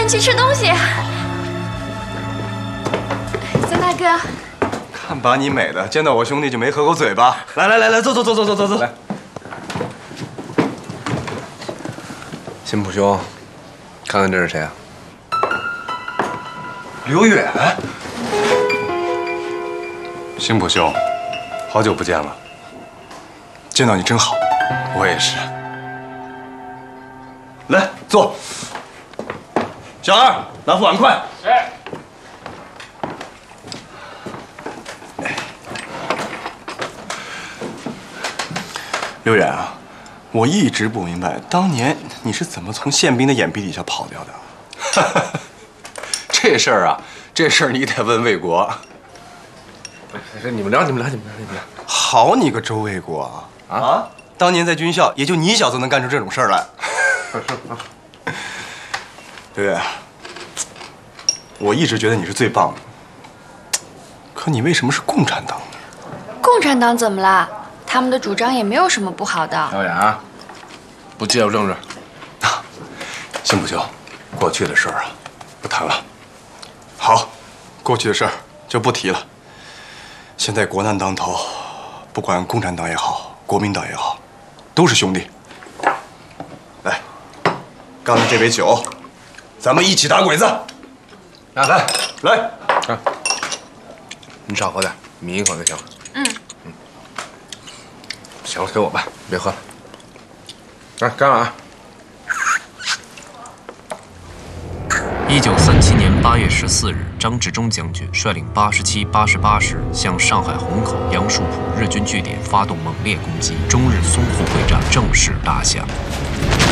去吃东西。曾大哥， 看把你美的，见到我兄弟就没合过嘴巴。来，坐，来。 辛普兄，看看这是谁啊？ 刘远， 辛普兄，好久不见了。 见到你真好。 我也是。 来坐。小二，拿副碗筷。 是。 刘远啊，我一直不明白，当年你是怎么从宪兵的眼皮底下跑掉的？ 这事儿你得问魏国。你们聊。 好你个周卫国啊！当年在军校，也就你小子能干出这种事儿来。刘远，我一直觉得你是最棒的，可你为什么是共产党呢？ 共产党怎么啦？他们的主张也没有什么不好的。 小远啊，不介入政治。 辛普兄，过去的事儿啊，不谈了。好，过去的事儿就不提了。现在国难当头，不管共产党也好，国民党也好，都是兄弟。来，刚才这杯酒，咱们一起打鬼子。来， 你少喝点，抿一口就行了。行了，给我吧，别喝了。来，干啊 ！1937年8月14日，张治中将军率领87、88师向上海虹口、杨树浦日军据点发动猛烈攻击，中日淞沪会战正式打响。